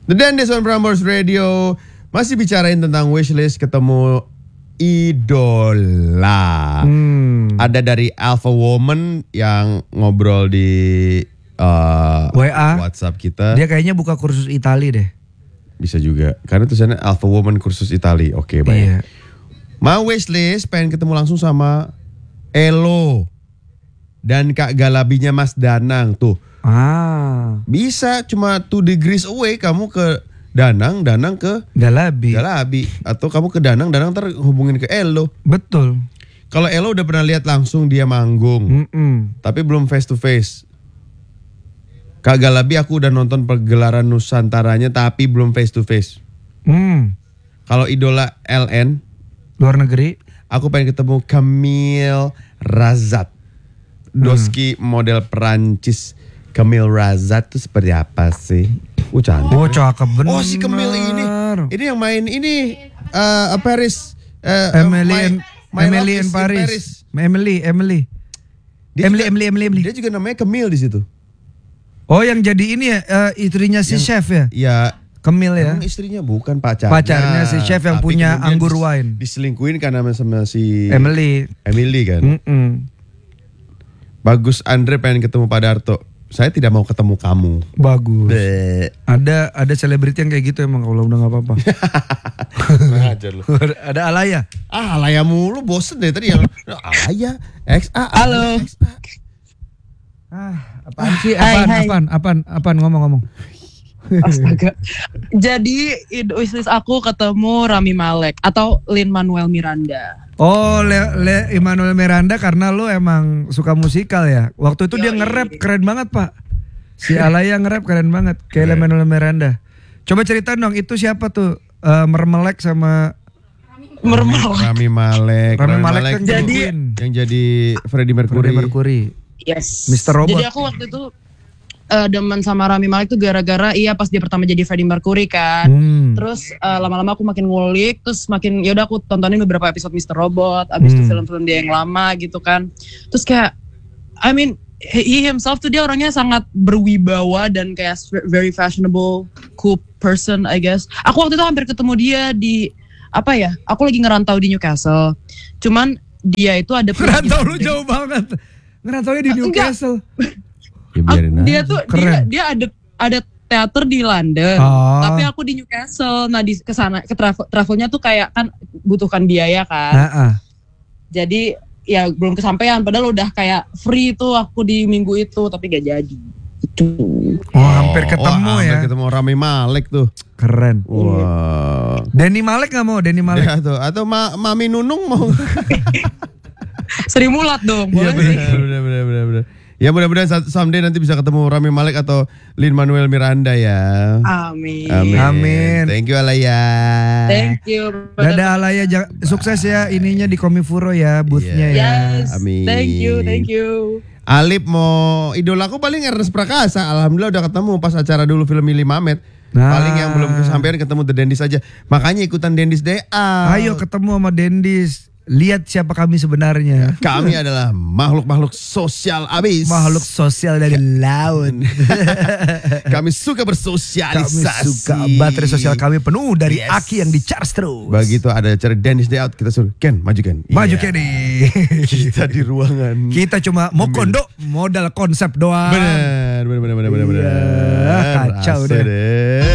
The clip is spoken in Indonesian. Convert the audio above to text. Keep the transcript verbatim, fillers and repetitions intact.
The Dennis on Prambors Radio masih bicarain tentang wishlist ketemu idola. Hmm. Ada dari Alpha Woman yang ngobrol di uh, W A WhatsApp kita. Dia kayaknya buka kursus Itali deh. Bisa juga. Karena tulisannya Alpha Woman kursus Itali. Oke, baik. Iya. Mau wishlist pengen ketemu langsung sama Elo dan Kak Galabinya Mas Danang tuh. Ah, Bisa cuma two degrees away kamu ke Danang, Danang ke Galabi. Galabi. Atau kamu ke Danang, Danang ntar hubungin ke Elo. Betul. Kalau Elo udah pernah lihat langsung dia manggung. Mm-mm. Tapi belum face to face. Kak Galabi aku udah nonton pergelaran Nusantaranya tapi belum face to face. Hmm. Kalau idola L N, Luar negeri. aku pengen ketemu Camille Razat. Doski model Perancis. Camille Razat tuh seperti apa sih? Oh cantik. Oh cakep bener. Oh si Camille ini. Ini yang main ini uh, Paris. Uh, Emily my, and my Emily Love and is in Paris. Emily, Emily. Dia Emily, juga, Emily, Emily, Emily. Dia juga namanya Camille di situ. Oh yang jadi ini ya, uh, istrinya si Yang- chef ya? Ya. Camille ya? Emang istrinya bukan pacarnya. Pacarnya si chef yang Tapi punya kemudian anggur dis- wine. Diselingkuhin karena sama si Emily. Emily kan. Mm-mm. Bagus Andre pengen ketemu Pak Darto. Saya tidak mau ketemu kamu. Bagus. Be. Ada ada selebriti yang kayak gitu emang kalau udah nggak apa-apa. Ngajar lu. Ada Alaya. Ah, Alaya mulu bosen deh tadi yang Alaya X A. Halo. X A. Ah, apaan sih? Hai, Apaan, hai. apaan, apaan, apaan, ngomong-ngomong. Astaga. Jadi id- wishlist aku ketemu Rami Malek atau Lin Manuel Miranda. Oh, Le, Le Emmanuel Miranda karena lu emang suka musikal ya. Waktu itu dia Yoi. nge-rap keren banget, Pak. Si Alaya nge-rap keren banget kayak Emmanuel Miranda. Coba cerita dong, itu siapa tuh? Eh, Mermelek sama Mermelek. Rami Malek. Rami Malek yang jadi- jadi Queen. yang jadi Freddie Mercury. Freddie Mercury. Yes. mister Robot. Jadi aku waktu itu eh, demen sama Rami Malek tuh gara-gara iya pas dia pertama jadi Freddie Mercury kan. Hmm. Terus eh, lama-lama aku makin ngulik, terus makin ya udah aku tontonin beberapa episode mister Robot, abis itu Hmm. film-film dia yang lama gitu kan. Terus kayak I mean he he himself tuh dia orangnya sangat berwibawa dan kayak very fashionable, cool person I guess. Aku waktu itu hampir ketemu dia di apa ya? Aku lagi ngerantau di Newcastle. Cuman dia itu ada Ngerantau lu jauh banget. Ngerantaunya di Newcastle. Ya biarin dia aja. tuh dia Keren. dia ada ada teater di London, Oh. tapi aku di Newcastle. Nah di kesana ke travel travelnya tuh kayak kan butuhkan biaya kan. Heeh. Jadi ya belum kesampaian. Padahal udah kayak free tuh aku di minggu itu, tapi gak jadi. Itu. Oh, hampir ketemu oh, ya. Hampir ketemu Rami Malek tuh. Keren. Wah. Denny Malek nggak mau? Denny Malek. Ya, tuh. Atau Ma- Mami Nunung mau. Seri Mulat dong, Iya, boleh sih. bener, bener, bener, bener. Ya mudah-mudahan sat- someday nanti bisa ketemu Rami Malek atau Lin Manuel Miranda ya. Amin. Amin. Amin. Thank you Alaya. Thank you. Dadah Alaya, ja- sukses ya ininya di Komifuro ya, boothnya ya. Yes. Amin. Thank you, thank you. Alip mau idolaku paling Ernest Prakasa. Alhamdulillah udah ketemu pas acara dulu film Mili Mamet. Nah. Paling yang belum kesampaian ketemu The Dendis aja. Makanya ikutan Dendis D A. Ayo ketemu sama Dendis. Lihat siapa kami sebenarnya. Kami adalah makhluk-makhluk sosial abis. Makhluk sosial dari laut. Kami suka Kami bersosialisasi. suka baterai sosial kami penuh dari Yes. aki yang di-charge terus. Begitu ada acara Dendis Day Out kita suruh Ken maju Ken. Maju Iya. Kenny. Kita di ruangan. Kita cuma mau kondo modal konsep doang. Bener, bener, bener, bener, bener, bener. Iya, kacau Asal deh. deh.